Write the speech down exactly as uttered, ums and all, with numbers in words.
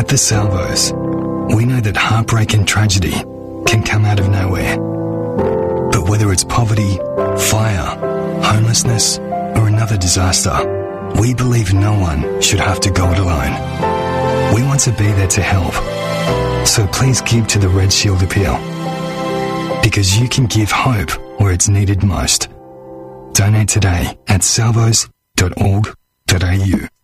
At the Salvos, we know that heartbreak and tragedy can come out of nowhere. But whether it's poverty, fire, homelessness, or another disaster, we believe no one should have to go it alone. We want to be there to help. So please give to the Red Shield Appeal. Because you can give hope where it's needed most. Donate today at salvos dot org dot a u.